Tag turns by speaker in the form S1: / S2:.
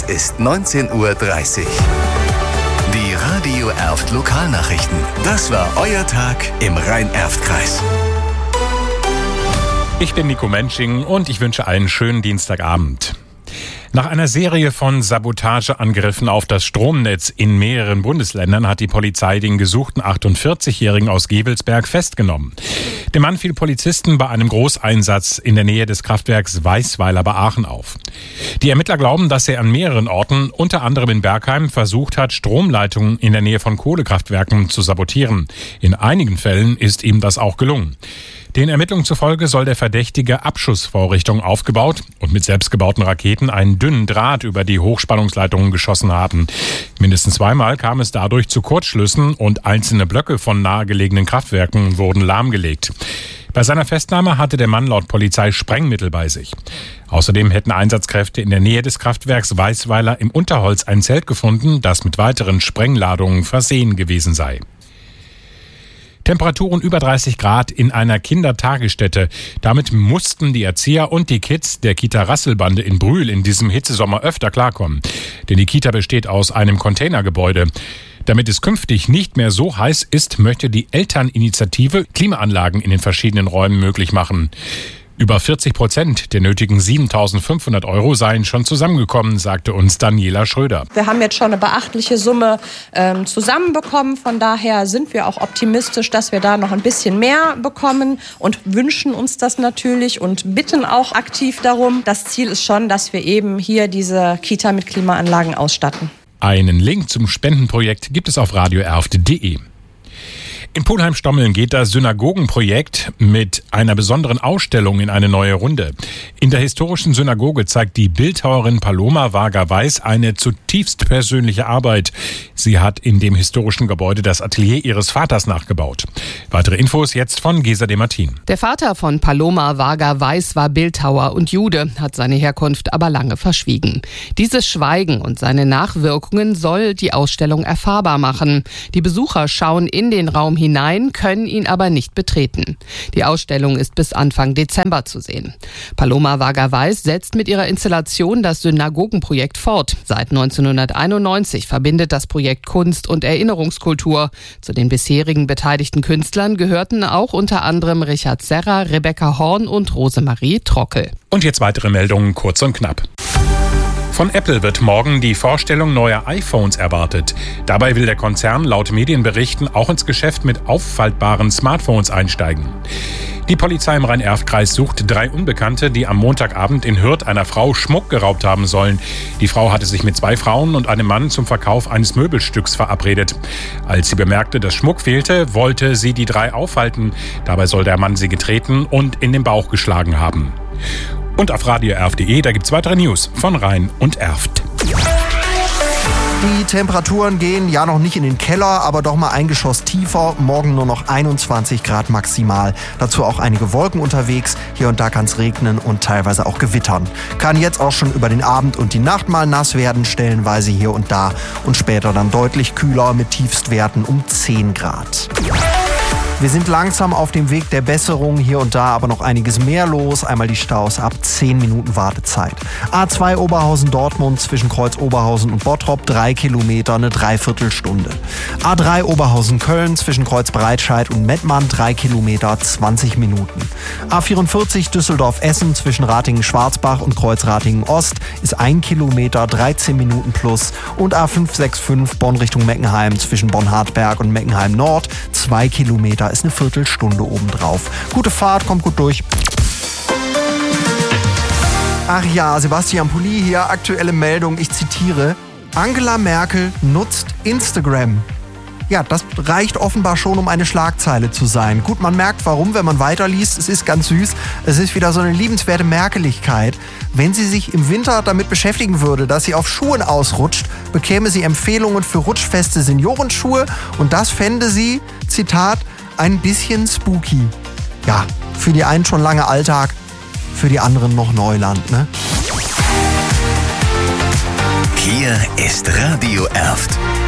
S1: ist 19:30 Uhr. Die Radio Erft Lokalnachrichten. Das war euer Tag im Rhein-Erft-Kreis.
S2: Ich bin Nico Mensching und ich wünsche einen schönen Dienstagabend. Nach einer Serie von Sabotageangriffen auf das Stromnetz in mehreren Bundesländern hat die Polizei den gesuchten 48-Jährigen aus Gevelsberg festgenommen. Der Mann fiel Polizisten bei einem Großeinsatz in der Nähe des Kraftwerks Weißweiler bei Aachen auf. Die Ermittler glauben, dass er an mehreren Orten, unter anderem in Bergheim, versucht hat, Stromleitungen in der Nähe von Kohlekraftwerken zu sabotieren. In einigen Fällen ist ihm das auch gelungen. Den Ermittlungen zufolge soll der Verdächtige Abschussvorrichtungen aufgebaut und mit selbstgebauten Raketen einen dünnen Draht über die Hochspannungsleitungen geschossen haben. Mindestens zweimal kam es dadurch zu Kurzschlüssen und einzelne Blöcke von nahegelegenen Kraftwerken wurden lahmgelegt. Bei seiner Festnahme hatte der Mann laut Polizei Sprengmittel bei sich. Außerdem hätten Einsatzkräfte in der Nähe des Kraftwerks Weißweiler im Unterholz ein Zelt gefunden, das mit weiteren Sprengladungen versehen gewesen sei. Temperaturen über 30 Grad in einer Kindertagesstätte. Damit mussten die Erzieher und die Kids der Kita Rasselbande in Brühl in diesem Hitzesommer öfter klarkommen. Denn die Kita besteht aus einem Containergebäude. Damit es künftig nicht mehr so heiß ist, möchte die Elterninitiative Klimaanlagen in den verschiedenen Räumen möglich machen. Über 40% der nötigen 7.500 € seien schon zusammengekommen, sagte uns Daniela Schröder.
S3: Wir haben jetzt schon eine beachtliche Summe zusammenbekommen. Von daher sind wir auch optimistisch, dass wir da noch ein bisschen mehr bekommen und wünschen uns das natürlich und bitten auch aktiv darum. Das Ziel ist schon, dass wir eben hier diese Kita mit Klimaanlagen ausstatten.
S2: Einen Link zum Spendenprojekt gibt es auf radioerft.de. In Pulheim-Stommeln geht das Synagogenprojekt mit einer besonderen Ausstellung in eine neue Runde. In der historischen Synagoge zeigt die Bildhauerin Paloma Varga-Weiß eine zutiefst persönliche Arbeit. Sie hat in dem historischen Gebäude das Atelier ihres Vaters nachgebaut. Weitere Infos jetzt von Gesa de Martin.
S4: Der Vater von Paloma Varga-Weiß war Bildhauer und Jude, hat seine Herkunft aber lange verschwiegen. Dieses Schweigen und seine Nachwirkungen soll die Ausstellung erfahrbar machen. Die Besucher schauen in den Raum hinein, können ihn aber nicht betreten. Die Ausstellung ist bis Anfang Dezember zu sehen. Paloma Varga-Weiß setzt mit ihrer Installation das Synagogenprojekt fort. Seit 1991 verbindet das Projekt Kunst und Erinnerungskultur. Zu den bisherigen beteiligten Künstlern gehörten auch unter anderem Richard Serra, Rebecca Horn und Rosemarie Trockel.
S2: Und jetzt weitere Meldungen, kurz und knapp. Von Apple wird morgen die Vorstellung neuer iPhones erwartet. Dabei will der Konzern laut Medienberichten auch ins Geschäft mit auffaltbaren Smartphones einsteigen. Die Polizei im Rhein-Erft-Kreis sucht 3 Unbekannte, die am Montagabend in Hürth einer Frau Schmuck geraubt haben sollen. Die Frau hatte sich mit 2 Frauen und einem Mann zum Verkauf eines Möbelstücks verabredet. Als sie bemerkte, dass Schmuck fehlte, wollte sie die 3 aufhalten. Dabei soll der Mann sie getreten und in den Bauch geschlagen haben. Und auf radioerft.de, da gibt's weitere News von Rhein und Erft.
S5: Die Temperaturen gehen ja noch nicht in den Keller, aber doch mal ein Geschoss tiefer. Morgen nur noch 21 Grad maximal. Dazu auch einige Wolken unterwegs. Hier und da kann es regnen und teilweise auch gewittern. Kann jetzt auch schon über den Abend und die Nacht mal nass werden, stellenweise hier und da. Und später dann deutlich kühler mit Tiefstwerten um 10 Grad. Wir sind langsam auf dem Weg der Besserung, hier und da aber noch einiges mehr los. Einmal die Staus ab 10 Minuten Wartezeit. A2 Oberhausen-Dortmund zwischen Kreuz Oberhausen und Bottrop 3 Kilometer, eine Dreiviertelstunde. A3 Oberhausen-Köln zwischen Kreuz Breitscheid und Mettmann 3 Kilometer, 20 Minuten. A44 Düsseldorf-Essen zwischen Ratingen-Schwarzbach und Kreuz Ratingen-Ost ist 1 Kilometer, 13 Minuten plus. Und A565 Bonn Richtung Meckenheim zwischen Bonn-Hartberg und Meckenheim-Nord 2 Kilometer. Ist eine Viertelstunde obendrauf. Gute Fahrt, kommt gut durch. Ach ja, Sebastian Pulli hier, aktuelle Meldung, ich zitiere: Angela Merkel nutzt Instagram. Ja, das reicht offenbar schon, um eine Schlagzeile zu sein. Gut, man merkt warum, wenn man weiterliest. Es ist ganz süß. Es ist wieder so eine liebenswerte Merkeligkeit. Wenn sie sich im Winter damit beschäftigen würde, dass sie auf Schuhen ausrutscht, bekäme sie Empfehlungen für rutschfeste Seniorenschuhe. Und das fände sie, Zitat, ein bisschen spooky. Ja, für die einen schon lange Alltag, für die anderen noch Neuland, ne?
S1: Hier ist Radio Erft.